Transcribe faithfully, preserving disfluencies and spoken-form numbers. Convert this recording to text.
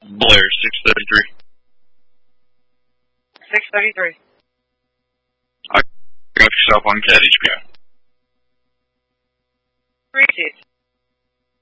Blair, six thirty-three. six thirty-three. I got yourself on Cat H P I. Three seats.